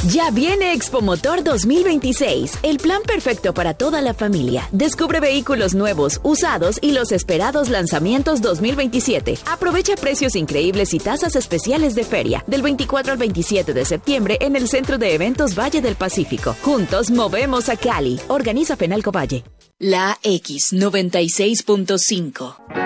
Ya viene Expomotor 2026, el plan perfecto para toda la familia. Descubre vehículos nuevos, usados y los esperados lanzamientos 2027. Aprovecha precios increíbles y tasas especiales de feria del 24 al 27 de septiembre en el Centro de Eventos Valle del Pacífico. Juntos movemos a Cali. Organiza Fenalco Valle. La X 96.5.